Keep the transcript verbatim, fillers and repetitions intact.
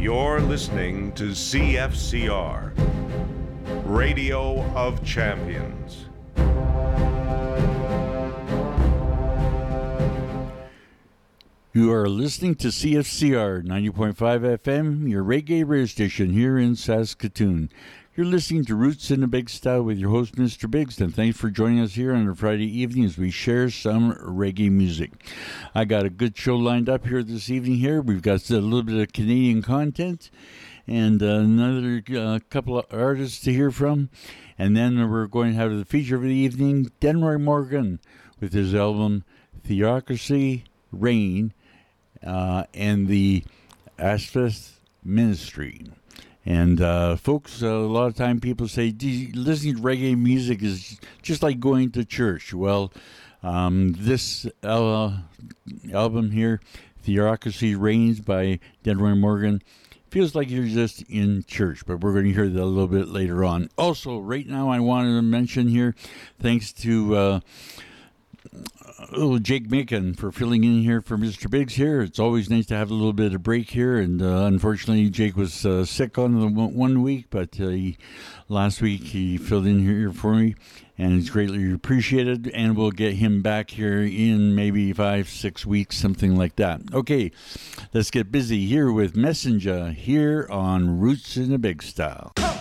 You're listening to C F C R, Radio of Champions. You are listening to C F C R ninety point five F M, your reggae radio station here in Saskatoon. You're listening to Roots in the Big Style with your host, Mister Biggs, and thanks for joining us here on a Friday evening as we share some reggae music. I got a good show lined up here this evening here. We've got a little bit of Canadian content and uh, another uh, couple of artists to hear from. And then we're going to have the feature of the evening, Denroy Morgan, with his album Theocracy, Reign, uh, and the Asphalt Ministry. And uh, folks, uh, a lot of time people say listening to reggae music is just like going to church. Well, um, this uh, album here, Theocracy Reigns by Denroy Morgan, feels like you're just in church, but we're going to hear that a little bit later on. Also, right now I wanted to mention here, thanks to uh, Oh, Jake Macon for filling in here for Mister Biggs here. It's always nice to have a little bit of break here, and uh, unfortunately Jake was uh, sick on the one week, but uh, he, last week he filled in here for me, and it's greatly appreciated, and we'll get him back here in maybe five, six weeks, something like that. Okay, let's get busy here with Messenger here on Roots in the Big Style.